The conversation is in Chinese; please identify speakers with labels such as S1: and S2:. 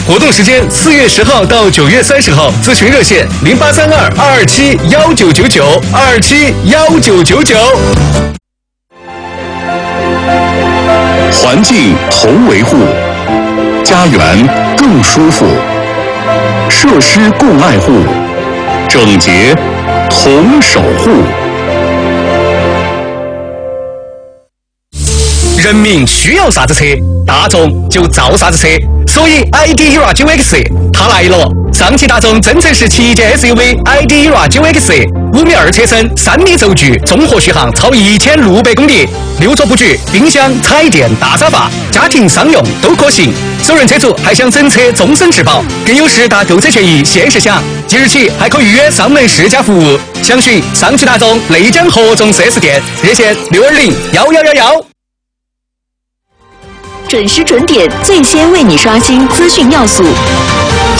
S1: 活动时间4月10号到9月30号，咨询热线0832271999，271999。
S2: 环境同维护，家园更舒服，设施共爱护，整洁同守护。
S1: 人民需要啥子车，大众就造啥子车，所以 ID ERA 9X 它来了。上汽大众增程式旗舰 SUV ID ERA 9X，5.2米车身，3米轴距，综合续航超1600公里，6座布局，冰箱、彩电、大沙发，家庭商用都可行。首任车主还享整车终身质保，更有10大购车权益限时享。即日起还可预约上门试驾服务，详询上汽大众内江合众 4S 店，热线6201111。
S3: 准时准点，最先为你刷新资讯要素。